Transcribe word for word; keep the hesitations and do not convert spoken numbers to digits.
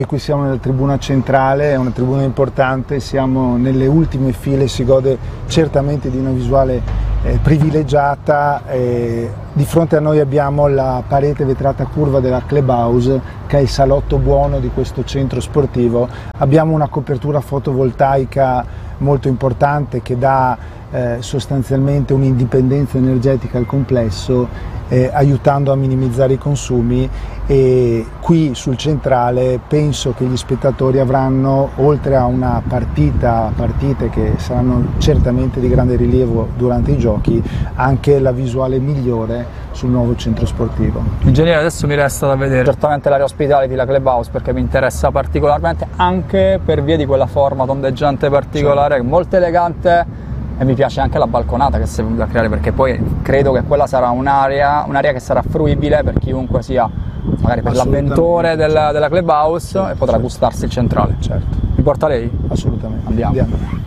Qui siamo nella tribuna centrale, è una tribuna importante, siamo nelle ultime file, si gode certamente di una visuale eh, privilegiata. Eh, di fronte a noi abbiamo la parete vetrata curva della Clubhouse, che è il salotto buono di questo centro sportivo. Abbiamo una copertura fotovoltaica molto importante che dà eh, sostanzialmente un'indipendenza energetica al complesso, Eh, aiutando a minimizzare i consumi, e qui sul centrale penso che gli spettatori avranno, oltre a una partita, partite che saranno certamente di grande rilievo durante i giochi, anche la visuale migliore sul nuovo centro sportivo. Ingegnere, adesso mi resta da vedere certamente l'area ospitality, la Clubhouse, perché mi interessa particolarmente, anche per via di quella forma tondeggiante particolare, certo, molto elegante. E mi piace anche la balconata che si è venuta a creare, perché poi credo che quella sarà un'area un'area che sarà fruibile per chiunque sia, magari per l'avventore della, della Clubhouse, e potrà certo, gustarsi il centrale. Certo. Mi porta lei? Assolutamente. Andiamo. Andiamo.